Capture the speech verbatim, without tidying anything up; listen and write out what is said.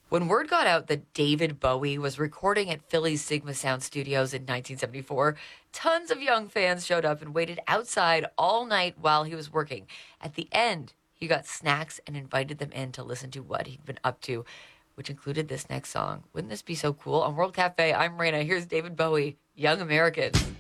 When word got out that David Bowie was recording at Philly's Sigma Sound Studios in nineteen seventy-four, tons of young fans showed up and waited outside all night while he was working. At the end, he got snacks and invited them in to listen to what he'd been up to, which included this next song. Wouldn't this be so cool? On World Cafe, I'm Raina. Here's David Bowie, Young Americans.